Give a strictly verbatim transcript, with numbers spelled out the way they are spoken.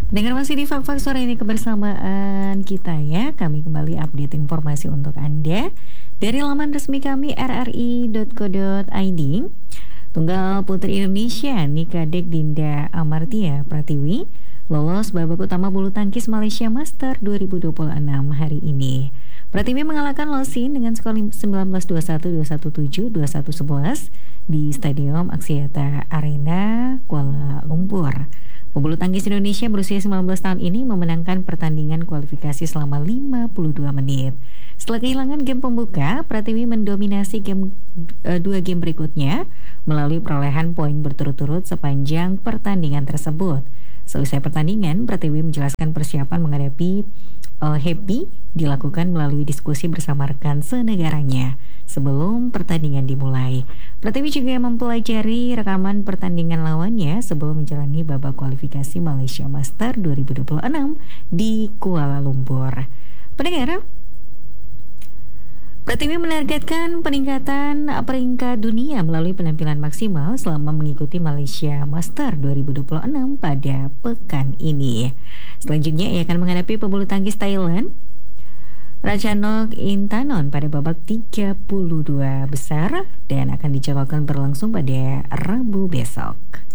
Dengar masih di Fak-Fak sore ini kebersamaan kita ya. Kami kembali update informasi untuk Anda dari laman resmi kami r r i dot co dot i d. Tunggal Putri Indonesia Nika Dek Dinda Amartia Pratiwi lolos babak utama bulu tangkis Malaysia Master dua ribu dua puluh enam hari ini. Pratiwi mengalahkan Losin dengan skor sembilan belas dua puluh satu, dua puluh satu tujuh, dua puluh satu sebelas di Stadium Axiata Arena, Kuala Lumpur. Pebulu tangkis Indonesia berusia sembilan belas tahun ini memenangkan pertandingan kualifikasi selama lima puluh dua menit. Setelah kehilangan game pembuka, Pratiwi mendominasi game uh, dua game berikutnya melalui perolehan poin berturut-turut sepanjang pertandingan tersebut. Seusai pertandingan, Pratiwi menjelaskan persiapan menghadapi uh, Happy dilakukan melalui diskusi bersama rekan senegaranya sebelum pertandingan dimulai. Pratiwi juga mempelajari rekaman pertandingan lawannya sebelum menjalani babak kualifikasi Malaysia Master dua ribu dua puluh enam di Kuala Lumpur. Pendengar, Pratiwi menargetkan peningkatan peringkat dunia melalui penampilan maksimal selama mengikuti Malaysia Master dua ribu dua puluh enam pada pekan ini. Selanjutnya ia akan menghadapi pebulu tangkis Thailand Ratchanok Intanon pada babak tiga puluh dua besar dan akan dijadwalkan berlangsung pada Rabu besok.